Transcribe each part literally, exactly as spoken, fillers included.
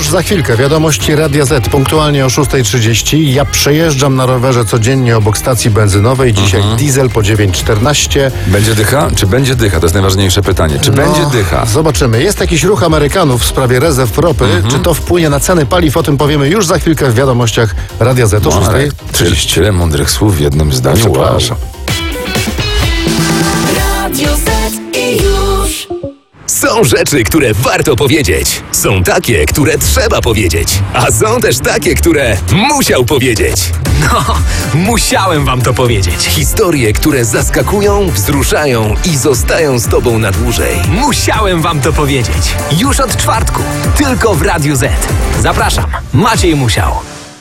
Już za chwilkę wiadomości Radia Z, punktualnie o szósta trzydzieści. Ja przejeżdżam na rowerze codziennie obok stacji benzynowej. Dzisiaj mhm. diesel po dziewięć czternaście. Będzie dycha? Czy będzie dycha? To jest najważniejsze pytanie. Czy no, będzie dycha? Zobaczymy. Jest jakiś ruch Amerykanów w sprawie rezerw ropy. Mhm. Czy to wpłynie na ceny paliw? O tym powiemy już za chwilkę w wiadomościach Radia Z o szósta trzydzieści. Tyle mądrych słów w jednym zdaniu. Przepraszam. Radio Z i już. Są rzeczy, które warto powiedzieć. Są takie, które trzeba powiedzieć. A są też takie, które musiał powiedzieć. No, musiałem wam to powiedzieć. Historie, które zaskakują, wzruszają i zostają z tobą na dłużej. Musiałem wam to powiedzieć. Już od czwartku. Tylko w Radiu Z. Zapraszam. Maciej Musiał.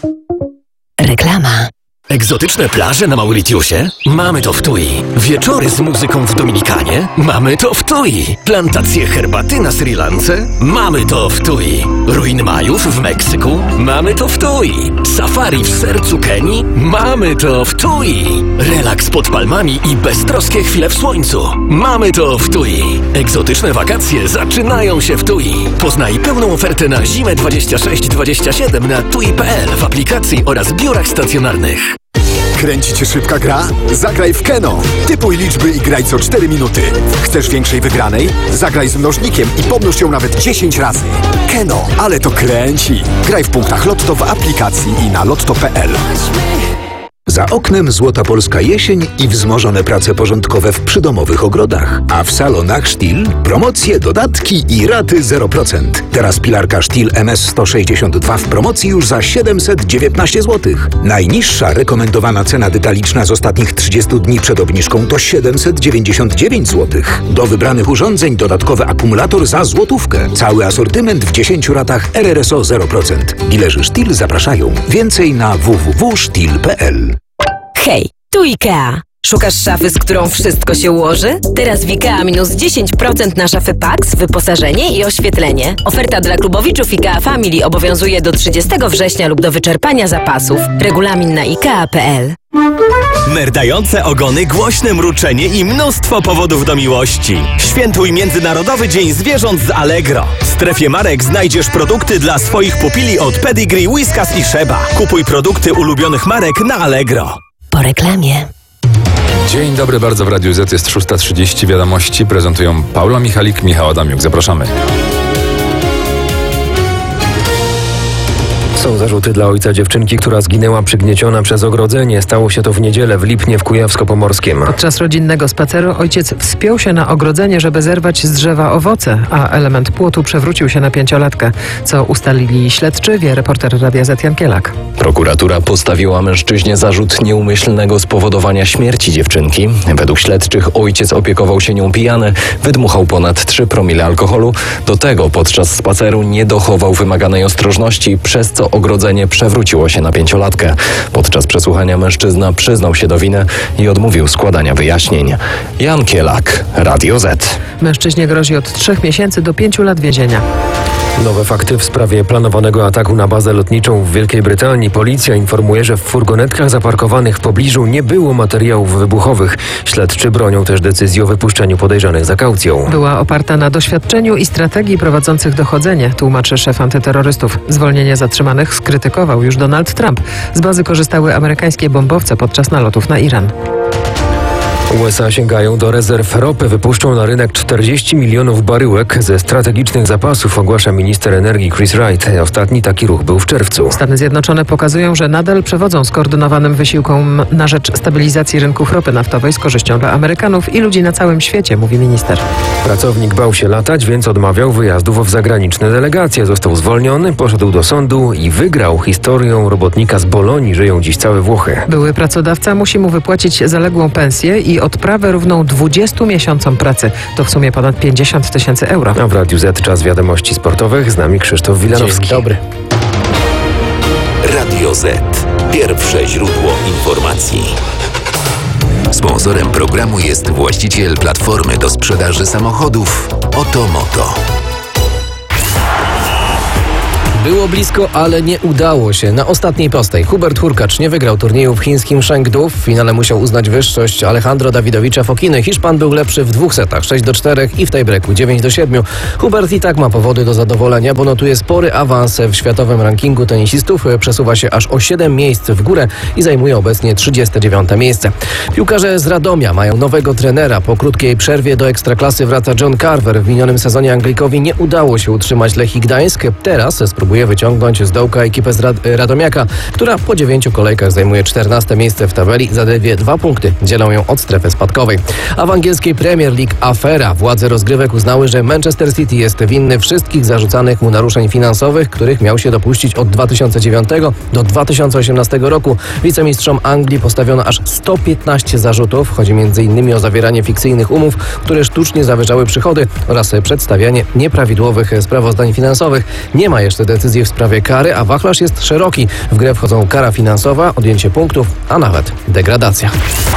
Reklama. Egzotyczne plaże na Mauritiusie? Mamy to w Tui. Wieczory z muzyką w Dominikanie? Mamy to w Tui. Plantacje herbaty na Sri Lance? Mamy to w Tui. Ruiny Majów w Meksyku? Mamy to w Tui. Safari w sercu Kenii? Mamy to w Tui. Relaks pod palmami i beztroskie chwile w słońcu? Mamy to w Tui. Egzotyczne wakacje zaczynają się w Tui. Poznaj pełną ofertę na zimę dwadzieścia sześć dwadzieścia siedem na tui kropka pe el w aplikacji oraz biurach stacjonarnych. Kręci cię szybka gra? Zagraj w Keno. Typuj liczby i graj co cztery minuty. Chcesz większej wygranej? Zagraj z mnożnikiem i pomnóż ją nawet dziesięć razy. Keno, ale to kręci. Graj w punktach Lotto w aplikacji i na lotto kropka pe el. Za oknem złota polska jesień i wzmożone prace porządkowe w przydomowych ogrodach. A w salonach Stihl promocje, dodatki i raty zero procent. Teraz pilarka Stihl em es sto sześćdziesiąt dwa w promocji już za siedemset dziewiętnaście złotych. Najniższa rekomendowana cena detaliczna z ostatnich trzydziestu dni przed obniżką to siedemset dziewięćdziesiąt dziewięć złotych. Do wybranych urządzeń dodatkowy akumulator za złotówkę. Cały asortyment w dziesięciu ratach er er es o zero procent. Dilerzy Stihl zapraszają. Więcej na w w w kropka stihl kropka pe el. Hej, tu IKEA. Szukasz szafy, z którą wszystko się ułoży? Teraz w IKEA minus dziesięć procent na szafy Pax, wyposażenie i oświetlenie. Oferta dla klubowiczów IKEA Family obowiązuje do trzydziestego września lub do wyczerpania zapasów. Regulamin na ikea kropka pe el. Merdające ogony, głośne mruczenie i mnóstwo powodów do miłości. Świętuj Międzynarodowy Dzień Zwierząt z Allegro. W strefie marek znajdziesz produkty dla swoich pupili od Pedigree, Whiskas i Sheba. Kupuj produkty ulubionych marek na Allegro. Po reklamie. Dzień dobry, bardzo w Radiu Z, jest szósta trzydzieści. Wiadomości prezentują Paula Michalik, Michał Adamiuk. Zapraszamy. Są zarzuty dla ojca dziewczynki, która zginęła przygnieciona przez ogrodzenie. Stało się to w niedzielę w Lipnie w Kujawsko-Pomorskiem. Podczas rodzinnego spaceru ojciec wspiął się na ogrodzenie, żeby zerwać z drzewa owoce, a element płotu przewrócił się na pięciolatkę. Co ustalili śledczy, wie reporter Radia Z Jan Kielak. Prokuratura postawiła mężczyźnie zarzut nieumyślnego spowodowania śmierci dziewczynki. Według śledczych ojciec opiekował się nią pijany, wydmuchał ponad trzy promile alkoholu. Do tego podczas spaceru nie dochował wymaganej ostrożności, przez co ogrodzenie przewróciło się na pięciolatkę. Podczas przesłuchania mężczyzna przyznał się do winy i odmówił składania wyjaśnień. Jan Kielak, Radio Z. Mężczyźnie grozi od trzech miesięcy do pięciu lat więzienia. Nowe fakty w sprawie planowanego ataku na bazę lotniczą w Wielkiej Brytanii. Policja informuje, że w furgonetkach zaparkowanych w pobliżu nie było materiałów wybuchowych. Śledczy bronią też decyzji o wypuszczeniu podejrzanych za kaucją. Była oparta na doświadczeniu i strategii prowadzących dochodzenie, tłumaczy szef antyterrorystów. Zwolnienie zatrzymanych skrytykował już Donald Trump. Z bazy korzystały amerykańskie bombowce podczas nalotów na Iran. U es a sięgają do rezerw ropy, wypuszczą na rynek czterdzieści milionów baryłek ze strategicznych zapasów, ogłasza minister energii Chris Wright. Ostatni taki ruch był w czerwcu. Stany Zjednoczone pokazują, że nadal przewodzą skoordynowanym wysiłkom na rzecz stabilizacji rynków ropy naftowej z korzyścią dla Amerykanów i ludzi na całym świecie, mówi minister. Pracownik bał się latać, więc odmawiał wyjazdów w zagraniczne delegacje. Został zwolniony, poszedł do sądu i wygrał. Historią robotnika z Bolonii żyją dziś całe Włochy. Były pracodawca musi mu wypłacić zaległą pensję i odprawę równą dwudziestu miesiącom pracy. To w sumie ponad pięćdziesiąt tysięcy euro. A w Radiu Z czas wiadomości sportowych. Z nami Krzysztof Wilanowski. Dzień dobry. Radio Z. Pierwsze źródło informacji. Sponsorem programu jest właściciel platformy do sprzedaży samochodów Oto Moto. Było blisko, ale nie udało się. Na ostatniej prostej Hubert Hurkacz nie wygrał turnieju w chińskim Chengdu. W finale musiał uznać wyższość Alejandro Dawidowicza Fokiny. Hiszpan był lepszy w dwóch setach, sześć do czterech i w tiebreaku dziewięć do siedmiu. Hubert i tak ma powody do zadowolenia, bo notuje spory awans w światowym rankingu tenisistów. Przesuwa się aż o siedem miejsc w górę i zajmuje obecnie trzydzieste dziewiąte miejsce. Piłkarze z Radomia mają nowego trenera. Po krótkiej przerwie do Ekstraklasy wraca John Carver. W minionym sezonie Anglikowi nie udało się utrzymać Lechii Gdańsk. Teraz spróbuje wyciągnąć z dołka ekipę z Rad- Radomiaka, która po dziewięciu kolejkach zajmuje czternaste miejsce w tabeli. Zaledwie dwa punkty dzielą ją od strefy spadkowej. A w angielskiej Premier League afera. Władze rozgrywek uznały, że Manchester City jest winny wszystkich zarzucanych mu naruszeń finansowych, których miał się dopuścić od dwa tysiące dziewiątego do dwa tysiące osiemnastego roku. Wicemistrzom Anglii postawiono aż sto piętnaście zarzutów. Chodzi m.in. o zawieranie fikcyjnych umów, które sztucznie zawyżały przychody oraz przedstawianie nieprawidłowych sprawozdań finansowych. Nie ma jeszcze decyzji w sprawie kary, a wachlarz jest szeroki. W grę wchodzą kara finansowa, odjęcie punktów, a nawet degradacja.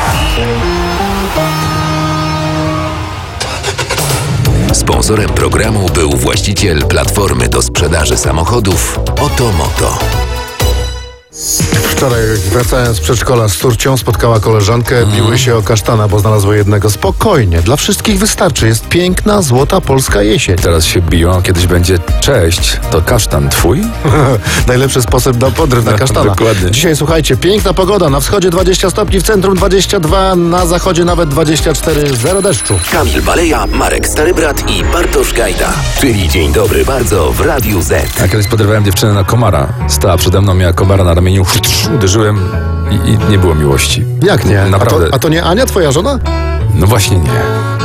Sponsorem programu był właściciel platformy do sprzedaży samochodów Otomoto. Wczoraj wracając z przedszkola z córcią spotkała koleżankę, Mhm. biły się o kasztana, bo znalazły jednego. Spokojnie, dla wszystkich wystarczy. Jest piękna, złota polska jesień. Teraz się biją, a kiedyś będzie cześć, to kasztan twój? Najlepszy sposób na podryw na kasztana. Dokładnie. Dzisiaj słuchajcie, piękna pogoda. Na wschodzie dwadzieścia stopni, w centrum dwadzieścia dwa, na zachodzie nawet dwadzieścia cztery, zero deszczu. Kamil Baleja, Marek Starybrat i Bartosz Gajda. Czyli dzień dobry bardzo w Radiu Z. Ja kiedyś podrywałem dziewczynę na komara. Stała przede mną, miała komara na ramieniu, uderzyłem i, i nie było miłości. Jak nie? Naprawdę. A to, a to nie Ania, twoja żona? No właśnie nie.